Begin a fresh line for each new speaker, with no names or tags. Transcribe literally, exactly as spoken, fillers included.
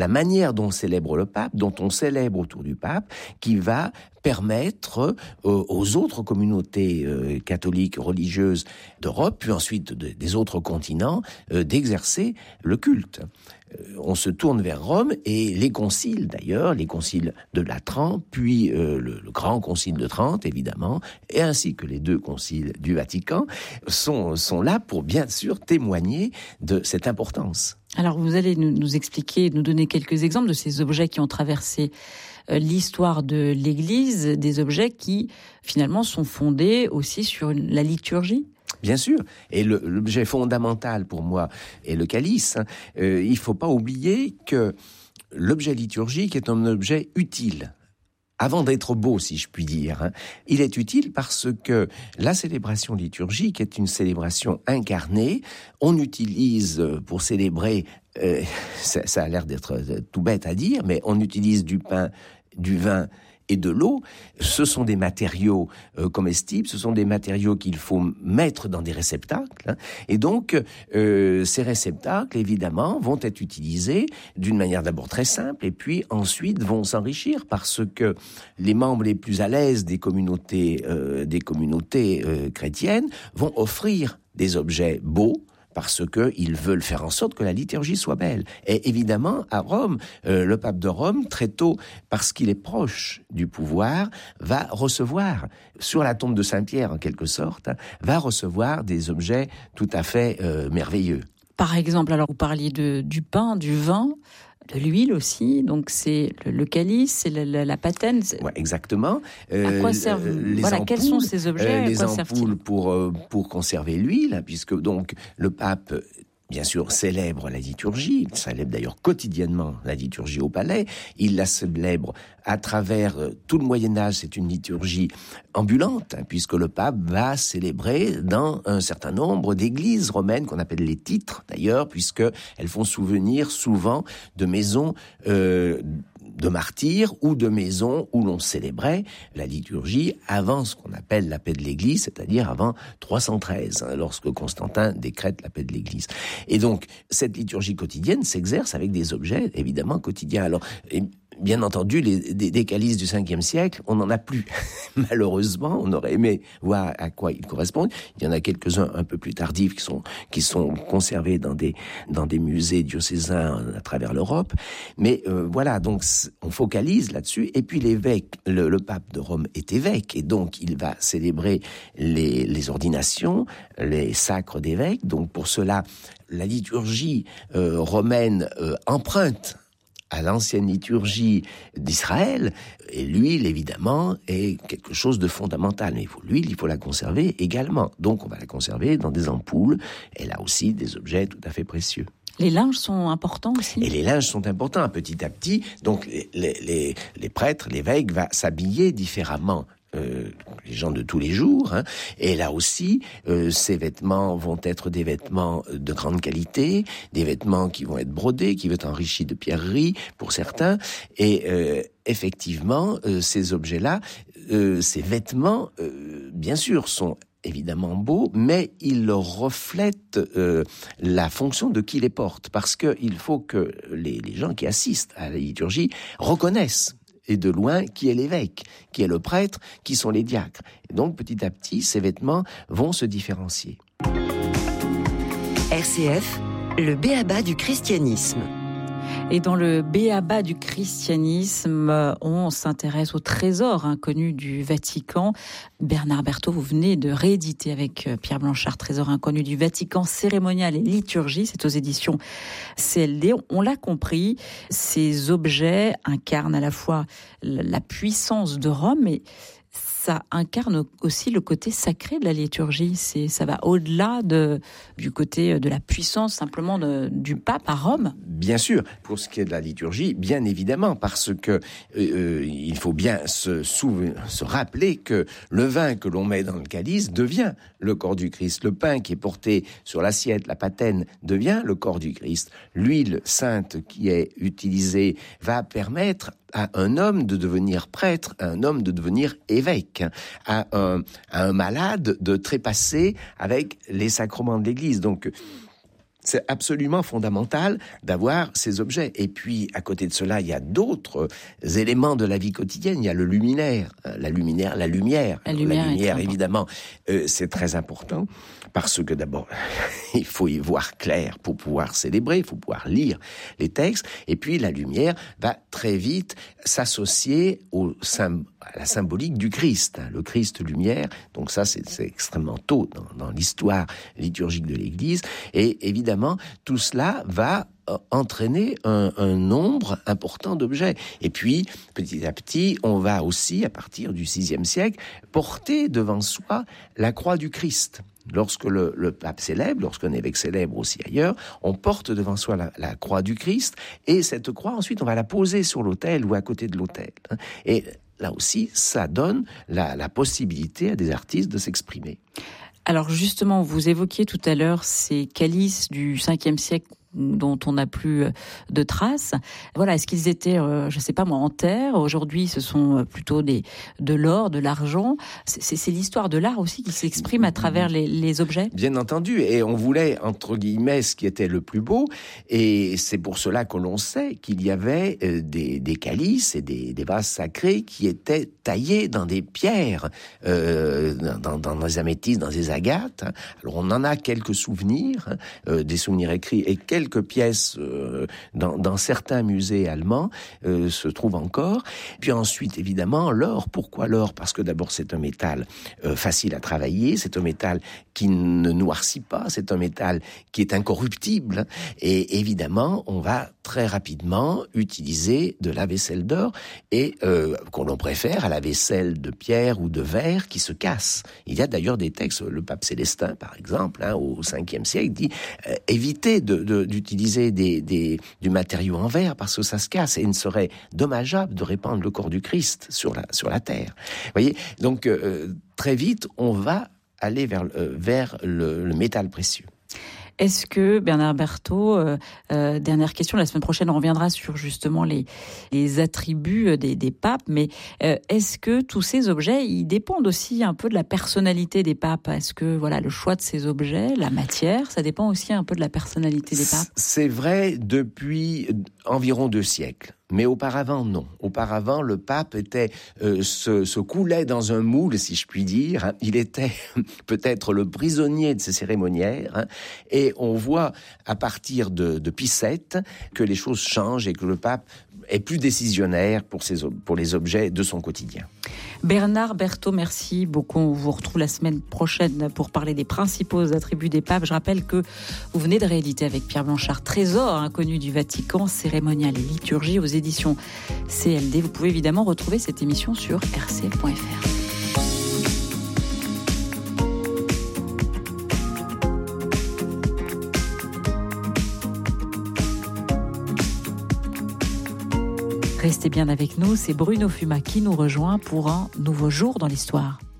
la manière dont on célèbre le pape, dont on célèbre autour du pape, qui va permettre euh, aux autres communautés euh, catholiques religieuses d'Europe, puis ensuite de, des autres continents, euh, d'exercer le culte. Euh, on se tourne vers Rome et les conciles d'ailleurs, les conciles de Latran, puis euh, le, le grand concile de Trente évidemment, et ainsi que les deux conciles du Vatican, sont, sont là pour bien sûr témoigner de cette importance.
Alors vous allez nous, nous expliquer, nous donner quelques exemples de ces objets qui ont traversé euh, l'histoire de l'Église, des objets qui finalement sont fondés aussi sur la liturgie.
Bien sûr, et le, l'objet fondamental pour moi est le calice. Euh, il ne faut pas oublier que l'objet liturgique est un objet utile. Avant d'être beau, si je puis dire, hein, il est utile parce que la célébration liturgique est une célébration incarnée. On utilise pour célébrer, euh, ça, ça a l'air d'être tout bête à dire, mais on utilise du pain, du vin et de l'eau. Ce sont des matériaux euh, comestibles, ce sont des matériaux qu'il faut mettre dans des réceptacles. Hein, et donc, euh, ces réceptacles, évidemment, vont être utilisés d'une manière d'abord très simple, et puis ensuite vont s'enrichir parce que les membres les plus à l'aise des communautés, euh, des communautés euh, chrétiennes vont offrir des objets beaux, parce qu'ils veulent faire en sorte que la liturgie soit belle. Et évidemment, à Rome, euh, le pape de Rome, très tôt, parce qu'il est proche du pouvoir, va recevoir, sur la tombe de Saint-Pierre en quelque sorte, va recevoir des objets tout à fait euh, merveilleux.
Par exemple, alors vous parliez de, du pain, du vin, de l'huile aussi, donc c'est le, le calice, c'est la, la, la patène. C'est...
Ouais, exactement.
Euh, à quoi servent
les
voilà,
ampoules,
quels sont ces objets
euh,
à
Les
quoi
ampoules
servent-ils
pour euh, pour conserver l'huile, puisque donc le pape, bien sûr, célèbre la liturgie. Il célèbre d'ailleurs quotidiennement la liturgie au palais. Il la célèbre à travers tout le Moyen-Âge. C'est une liturgie ambulante, hein, puisque le pape va célébrer dans un certain nombre d'églises romaines qu'on appelle les titres, d'ailleurs, puisque elles font souvenir souvent de maisons euh, de martyrs ou de maisons où l'on célébrait la liturgie avant ce qu'on appelle la paix de l'Église, c'est-à-dire avant trois cent treize, hein, lorsque Constantin décrète la paix de l'Église. Et donc, cette liturgie quotidienne s'exerce avec des objets, évidemment, quotidiens. Alors, et, bien entendu, les, des, des calices du cinquième siècle, on n'en a plus. Malheureusement, on aurait aimé voir à quoi ils correspondent. Il y en a quelques-uns un peu plus tardifs qui sont, qui sont conservés dans des, dans des musées diocésains à travers l'Europe. Mais euh, voilà, donc on focalise là-dessus. Et puis l'évêque, le, le pape de Rome est évêque, et donc il va célébrer les, les ordinations, les sacres d'évêques. Donc pour cela, la liturgie euh, romaine euh, emprunte à l'ancienne liturgie d'Israël, et l'huile, évidemment, est quelque chose de fondamental. Mais il faut, l'huile, il faut la conserver également. Donc, on va la conserver dans des ampoules. Elle a aussi des objets tout à fait précieux.
Les linges sont importants aussi.
Et les linges sont importants, petit à petit. Donc, les, les, les prêtres, l'évêque va s'habiller différemment. Euh, les gens de tous les jours, hein. Et là aussi, euh, ces vêtements vont être des vêtements de grande qualité, des vêtements qui vont être brodés, qui vont être enrichis de pierreries pour certains, et euh, effectivement, euh, ces objets-là, euh, ces vêtements, euh, bien sûr, sont évidemment beaux, mais ils reflètent euh, la fonction de qui les porte, parce que il faut que les, les gens qui assistent à la liturgie reconnaissent et de loin qui est l'évêque, qui est le prêtre, qui sont les diacres. Et donc, petit à petit, ces vêtements vont se différencier.
R C F, le b.a.-ba du christianisme.
Et dans le b.a.-ba du christianisme, on s'intéresse au trésor inconnu du Vatican. Bernard Berthaud, vous venez de rééditer avec Pierre Blanchard Trésor inconnu du Vatican, cérémonial et liturgie. C'est aux éditions C L D. On l'a compris, ces objets incarnent à la fois la puissance de Rome, mais ça incarne aussi le côté sacré de la liturgie. C'est, ça va au-delà de, du côté de la puissance simplement de, du pape à Rome.
Bien sûr, pour ce qui est de la liturgie, bien évidemment, parce que euh, il faut bien se, souven- se rappeler que le vin que l'on met dans le calice devient le corps du Christ. Le pain qui est porté sur l'assiette, la patène, devient le corps du Christ. L'huile sainte qui est utilisée va permettre à un homme de devenir prêtre, à un homme de devenir évêque, à un, à un malade de trépasser avec les sacrements de l'Église. Donc, C'est absolument fondamental d'avoir ces objets. Et puis, à côté de cela, il y a d'autres éléments de la vie quotidienne. Il y a le luminaire, la luminaire, la lumière.
La lumière,
la lumière évidemment, euh, c'est très important parce que d'abord, il faut y voir clair pour pouvoir célébrer, il faut pouvoir lire les textes. Et puis, la lumière va très vite s'associer au sym- à la symbolique du Christ, hein, le Christ lumière. Donc ça, c'est, c'est extrêmement tôt dans, dans l'histoire liturgique de l'Église. Et évidemment, tout cela va entraîner un, un nombre important d'objets. Et puis, petit à petit, on va aussi, à partir du sixième siècle, porter devant soi la croix du Christ. Lorsque le, le pape célèbre, lorsqu'un évêque célèbre aussi ailleurs, on porte devant soi la, la croix du Christ, et cette croix, ensuite, on va la poser sur l'autel ou à côté de l'autel. Et là aussi, ça donne la, la possibilité à des artistes de s'exprimer.
Alors justement, vous évoquiez tout à l'heure ces calices du cinquième siècle dont on n'a plus de traces. Voilà, est-ce qu'ils étaient, euh, je ne sais pas moi, en terre ? Aujourd'hui, ce sont plutôt des, de l'or, de l'argent. C'est, c'est, c'est l'histoire de l'art aussi qui s'exprime à travers les, les objets ?
Bien entendu, et on voulait, entre guillemets, ce qui était le plus beau, et c'est pour cela que l'on sait qu'il y avait des, des calices et des, des vases sacrés qui étaient taillés dans des pierres, euh, dans, dans des améthystes, dans des agates. Alors on en a quelques souvenirs, euh, des souvenirs écrits, et quelques Quelques pièces euh, dans, dans certains musées allemands euh, se trouvent encore. Puis ensuite, évidemment, l'or. Pourquoi l'or ? Parce que d'abord, c'est un métal euh, facile à travailler, c'est un métal qui ne noircit pas, c'est un métal qui est incorruptible. Et évidemment, on va très rapidement utiliser de la vaisselle d'or et euh, qu'on l'on préfère à la vaisselle de pierre ou de verre qui se casse. Il y a d'ailleurs des textes, le pape Célestin, par exemple, hein, au cinquième siècle, dit euh, évitez de, de d'utiliser des, des, du matériau en verre parce que ça se casse et il ne serait dommageable de répandre le corps du Christ sur la, sur la terre. Vous voyez, donc euh, très vite, on va aller vers, euh, vers le, le métal précieux.
Est-ce que, Bernard Berthaud, euh, euh, dernière question, la semaine prochaine on reviendra sur justement les, les attributs des, des papes, mais euh, est-ce que tous ces objets, ils dépendent aussi un peu de la personnalité des papes ? Est-ce que voilà, le choix de ces objets, la matière, ça dépend aussi un peu de la personnalité des papes ?
C'est vrai depuis environ deux siècles. Mais auparavant, non. Auparavant, le pape était euh, se, se coulait dans un moule, si je puis dire. Hein. Il était peut-être le prisonnier de ces cérémoniaires. Hein. Et on voit, à partir de, de Pie sept, que les choses changent et que le pape est plus décisionnaire pour, ses, pour les objets de son quotidien.
Bernard Berthaud, merci beaucoup. On vous retrouve la semaine prochaine pour parler des principaux attributs des papes. Je rappelle que vous venez de rééditer avec Pierre Blanchard Trésor inconnu du Vatican, cérémonial et liturgie aux éditions C L D. Vous pouvez évidemment retrouver cette émission sur r c f point f r. Restez bien avec nous, c'est Bruno Fuma qui nous rejoint pour un nouveau jour dans l'histoire.